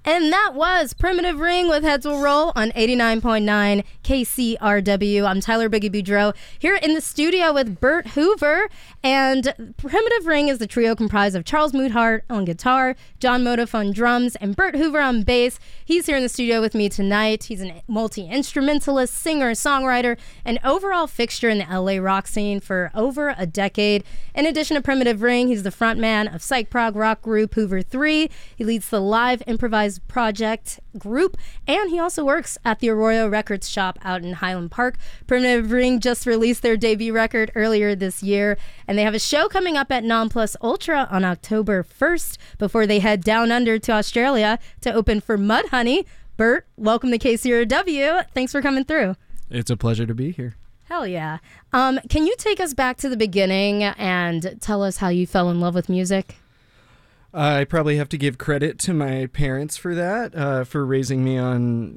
And that was Primitive Ring with Heads Will Roll on 89.9 KCRW. I'm Tyler Biggie Boudreau here in the studio with Bert Hoover. And Primitive Ring is the trio comprised of Charles Moodhart on guitar, John Modoff on drums, and Bert Hoover on bass. He's here in the studio with me tonight. He's a multi-instrumentalist, singer, songwriter, and overall fixture in the LA rock scene for over a decade. In addition to Primitive Ring, he's the frontman of psych prog rock group Hoover 3. He leads the live improvised project group, and he also works at the Arroyo Records shop out in Highland Park. Primitive Ring just released their debut record earlier this year, and they have a show coming up at Non Plus Ultra on October 1st before they head down under to Australia to open for Mudhoney. Bert, welcome to KCRW. Thanks for coming through. It's a pleasure to be here. Hell yeah. Can you take us back to the beginning and tell us how you fell in love with music? I probably have to give credit to my parents for that, for raising me on,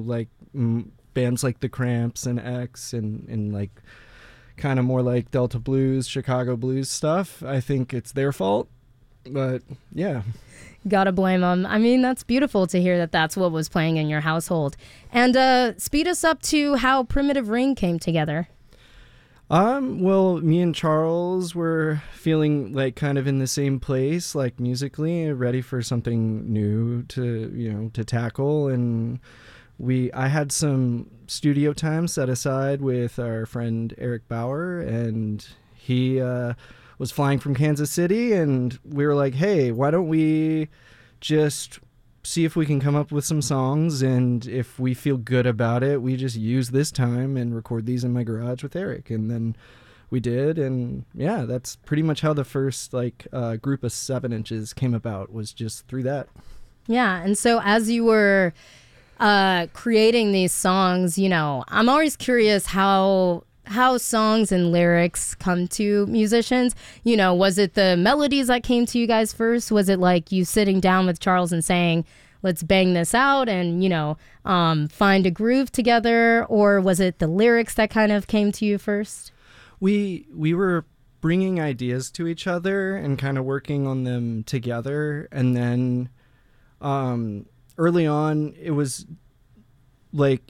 bands like The Cramps and X and like kind of more like Delta Blues, Chicago Blues stuff. I think it's their fault, but yeah. Gotta blame them. I mean, that's beautiful to hear that that's what was playing in your household. And speed us up to how Primitive Ring came together. Well, me and Charles were feeling like kind of in the same place, like musically, ready for something new to tackle. And I had some studio time set aside with our friend Eric Bauer, and he was flying from Kansas City, and we were like, hey, why don't we just see if we can come up with some songs, and if we feel good about it, we just use this time and record these in my garage with Eric. And then we did, and yeah, that's pretty much how the first group of 7 inches came about, was just through that. Yeah, and so as you were creating these songs, I'm always curious how songs and lyrics come to musicians. Was it the melodies that came to you guys first? Was it like you sitting down with Charles and saying, let's bang this out and, find a groove together? Or was it the lyrics that kind of came to you first? We were bringing ideas to each other and kind of working on them together. And then early on, it was like,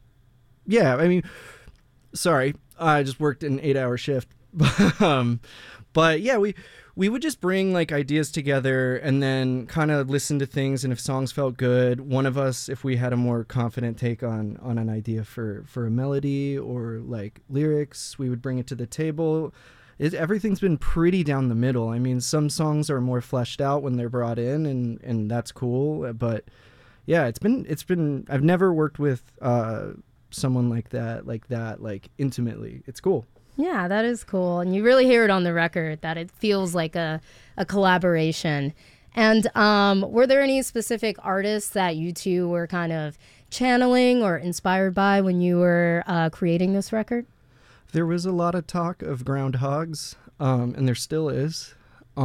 sorry, I just worked an 8-hour shift. But yeah, we would just bring ideas together and then kind of listen to things. And if songs felt good, one of us, if we had a more confident take on an idea for a melody or lyrics, we would bring it to the table. Everything's been pretty down the middle. I mean, some songs are more fleshed out when they're brought in, and that's cool. But yeah, it's been, I've never worked with, someone like that intimately. It's cool. Yeah, that is cool. And you really hear it on the record that it feels like a collaboration. And were there any specific artists that you two were kind of channeling or inspired by when you were creating this record? There was a lot of talk of groundhogs, and there still is.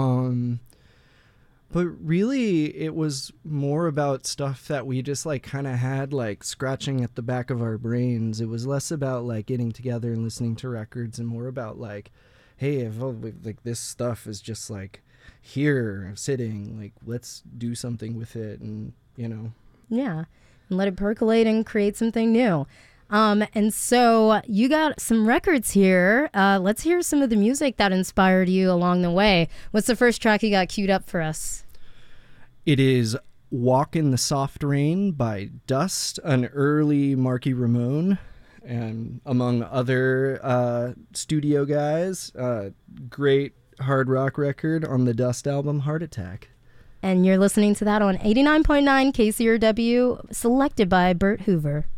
But really, it was more about stuff that we just kind of had scratching at the back of our brains. It was less about getting together and listening to records, and more about hey, if this stuff is just here sitting, let's do something with it, and Yeah, and let it percolate and create something new. And so you got some records here. Let's hear some of the music that inspired you along the way. What's the first track you got queued up for us? It is Walk in the Soft Rain by Dust, an early Marky Ramone, and among other studio guys. Great hard rock record on the Dust album, Heart Attack. And you're listening to that on 89.9 KCRW, selected by Bert Hoover.